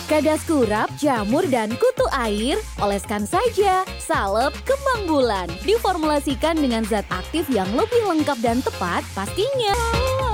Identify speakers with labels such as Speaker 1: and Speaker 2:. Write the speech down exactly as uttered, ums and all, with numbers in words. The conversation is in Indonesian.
Speaker 1: Kadas kurap, jamur, dan kutu air, oleskan saja. Salep kembang bulan diformulasikan dengan zat aktif yang lebih lengkap dan tepat pastinya.